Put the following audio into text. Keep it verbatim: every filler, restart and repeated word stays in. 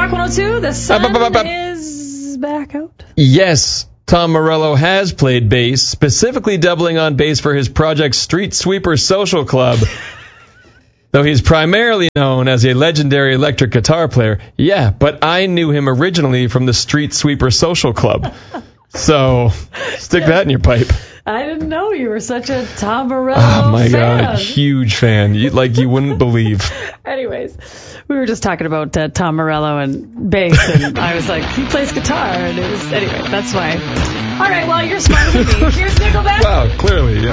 Rock one oh two, the sun is back out. Yes, Tom Morello has played bass, specifically doubling on bass for his project Street Sweeper Social Club. Though he's primarily known as a legendary electric guitar player. Yeah, but I knew him originally from the Street Sweeper Social Club. So, stick that in your pipe. I didn't know you were such a Tom Morello fan. Oh, my fan. God. Huge fan. You, like you wouldn't believe. Anyways, we were just talking about uh, Tom Morello and bass, and I was like, he plays guitar. And it was, anyway, that's why. All right, well, you're smarter than me. Here's Nickelback. Wow, clearly, yeah.